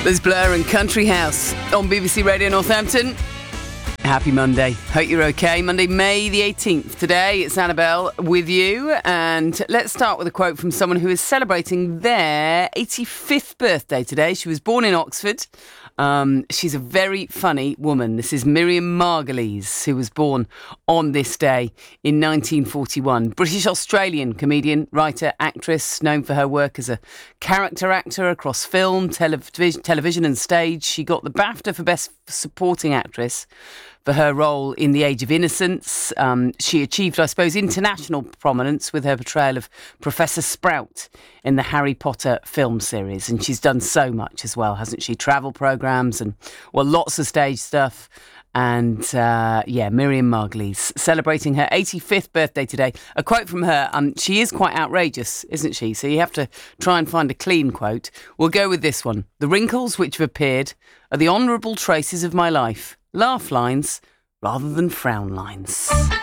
There's Blur and Country House on BBC Radio Northampton. Happy Monday. Hope you're okay. Monday, May the 18th. Today, it's Annabelle with you. And let's start with a quote from someone who is celebrating their 85th birthday today. She was born in Oxford. She's a very funny woman. This is Miriam Margolyes, who was born on this day in 1941. British-Australian comedian, writer, actress, known for her work as a character actor across film, television and stage. She got the BAFTA for Best Supporting Actress for her role in The Age of Innocence. She achieved, I suppose, international prominence with her portrayal of Professor Sprout in the Harry Potter film series. And she's done so much as well, hasn't she? Travel programmes and, well, lots of stage stuff. And, Miriam Margolyes, celebrating her 85th birthday today. A quote from her, she is quite outrageous, isn't she? So you have to try and find a clean quote. We'll go with this one. The wrinkles which have appeared are the honourable traces of my life. Laugh lines rather than frown lines.